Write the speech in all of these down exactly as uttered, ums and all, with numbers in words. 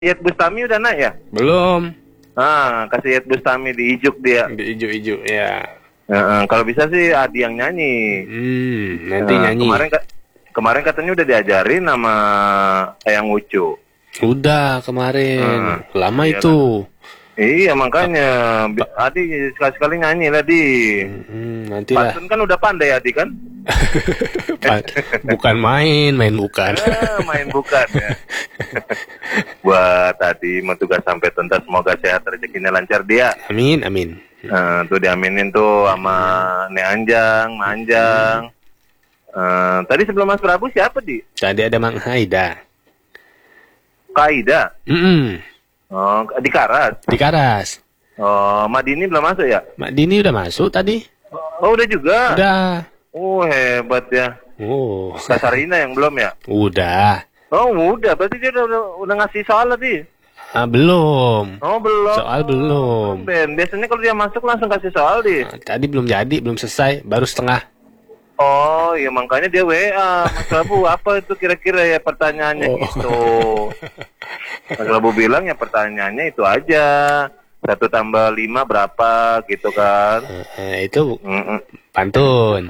Yat Bustami udah naik ya? Belum. Ah, kasih Yat Bustami diijuk dia. Di ijo-ijo ya. Uh, kalau bisa sih Adi yang nyanyi. Hmm, nanti Uh, nyanyi. Kemarin kemarin katanya udah diajarin sama Eyang Ucu. Udah kemarin. Uh, Lama iya itu. Lah. Iya makanya Adi sekali-sekali nyanyi lah di. Hmm, nanti lah. Pantun kan udah pandai Adi kan? Bukan main, main bukan. Ah, main bukan ya. Buat tadi mau tugas sampai tuntas, semoga sehat, rezekinya lancar dia. Amin, amin. Nah, tuh diaminin tuh sama Ne Anjang, Manjang. Uh, tadi sebelum Mas Prabu siapa di? Tadi ada Mang Haida. Kaida. Mm -mm. Oh, di Karas. Di Karas. Oh, Madini belum masuk ya? Mak Dini udah masuk tadi. Oh, udah juga. Udah. Oh, hebat ya. Oh. Kasarina yang belum ya? Udah. Oh, udah. Berarti dia udah, udah, udah ngasih soal tadi. Ah, belum. Oh, belum. Soal belum. Ben, biasanya kalau dia masuk langsung kasih soal di. Nah, tadi belum jadi, belum selesai, baru setengah. Oh, ya makanya dia W A. Mas Prabu, apa itu kira-kira ya pertanyaannya Oh. gitu. Mas Prabu bilang ya pertanyaannya itu aja. Satu tambah lima berapa gitu kan. Eh, itu Mm-mm. pantun.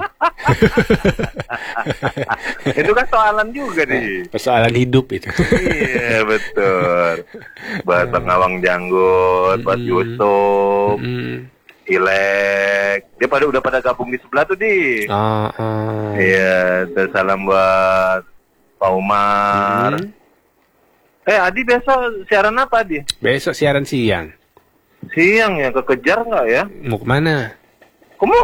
Itu kan soalan juga nih. Persoalan hidup itu. Iya betul. Buat Bang Awang Janggut, buat Mm-mm. Yusuf, Mm. Ilek. Dia pada udah pada gabung di sebelah tuh di. Oh, oh. Iya, terus salam buat Pak Umar. Mm. Eh Adi besok siaran apa Adi? Besok siaran siang. Siang ya, kekejar nggak ya? Mau kemana? Kamu?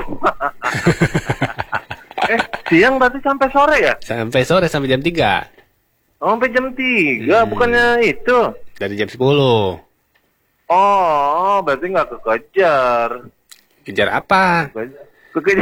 eh siang berarti sampai sore ya? Sampai sore, sampai jam tiga. Oh, sampai jam tiga, Hmm. bukannya itu? Dari jam sepuluh. Oh, berarti nggak kekejar. Kejar apa? Kekejar.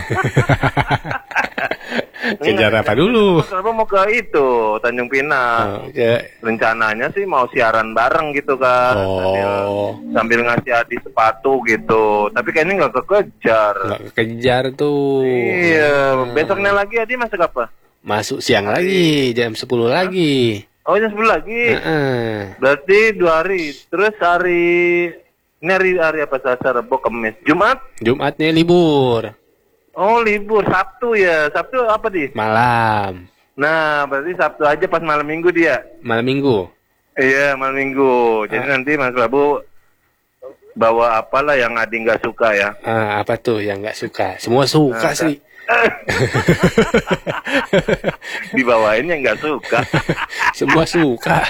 Kejar apa dulu? Kenapa mau ke itu Tanjung Pinang? Oh, ke... Rencananya sih mau siaran bareng gitu kan. Sambil, Oh, sambil ngasih Adi sepatu gitu. Tapi kayaknya nggak kekejar. nggak kejar tuh. Iya, besoknya lagi Adi masuk apa? Masuk siang lagi, jam sepuluh lagi. Oh, jam sepuluh lagi. Heeh. Berarti dua hari. Terus hari ini hari hari apa? Selasa, Rabu, Kamis, Jumat? Jumatnya libur. Oh, libur. Sabtu ya. Sabtu apa di? Malam. Nah, berarti Sabtu aja pas malam Minggu dia. Malam Minggu. Iya, malam Minggu. Jadi Ah. nanti Mas Prabu bawa apalah yang Adi nggak suka ya. Ah, apa tuh yang nggak suka? Semua suka Nah, sih. Dibawain yang nggak suka. Semua suka.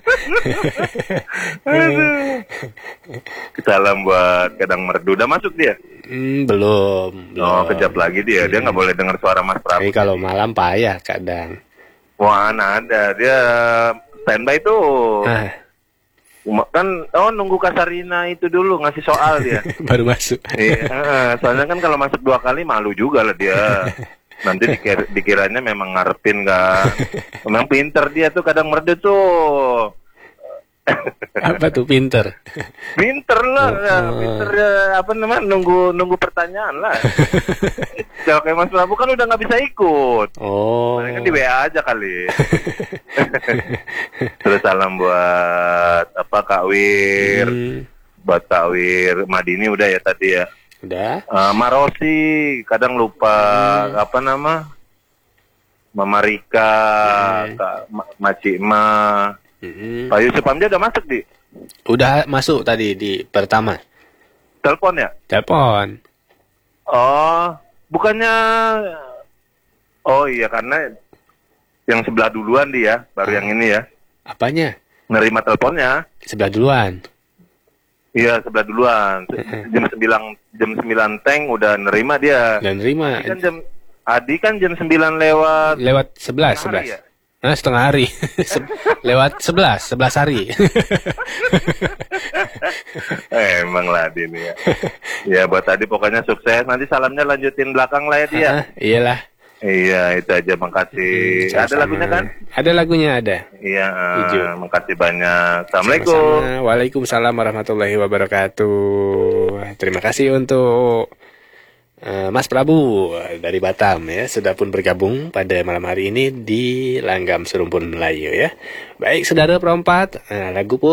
Salam buat Kadang Merdu. Udah masuk dia? Hmm, belum. Oh, belum. kejap lagi dia. Dia nggak boleh dengar suara Mas Prabu. Tapi kalau malam payah kadang. Wah, nah ada. Dia standby tuh. Ah, Uma- Kan, oh nunggu Kasarina itu dulu ngasih soal dia. baru masuk. Iya, eh, soalnya kan kalau masuk dua kali malu juga lah dia. Nanti dikir, dikiranya memang ngarepin kan. Memang pinter dia tuh Kadang Merdu tuh. Apa tuh pinter? Pinter lah, Oh, ya, oh. pinter ya, apa namanya nunggu nunggu pertanyaan lah. Kalau kayak Mas Prabu kan udah nggak bisa ikut. Oh. Paling kan di W A aja kali. Terus salam buat apa Kak Wir, Hmm, buat Kak Wir Madini udah ya tadi ya. udah. Uh, Marosi kadang lupa apa nama Mama Rika, Hmm. Kak Ma- Maci Ma, Hmm. Pak Yusuf Hamzah udah masuk di Udah masuk tadi di pertama. telepon ya? Telepon. Oh, bukannya oh iya karena yang sebelah duluan dia, baru yang ini ya. Apanya? Nerima teleponnya. Sebelah duluan. Iya, sebelah duluan. Jam sembilan jam sembilan teng udah nerima dia. Dan terima. Adi kan jam Adi kan jam sembilan lewat Lewat sebelas, setengah sebelas. hari ya? Nah, setengah hari. Se- lewat sebelas, sebelas hari. Eh, emang lah Adi ini ya. Ya buat tadi pokoknya sukses. Nanti salamnya lanjutin belakang lah ya dia. Ah, iyalah. Iya, itu aja makasih. Ada Sama-sama. lagunya kan? Ada lagunya ada. Iya, eh, Hijau. makasih banyak. Assalamualaikum. Sama-sama. Waalaikumsalam warahmatullahi wabarakatuh. Terima kasih untuk Uh, Mas Prabu dari Batam ya, sudah pun bergabung pada malam hari ini di Langgam Serumpun Melayu ya. Baik, saudara perempat, uh, lagu pun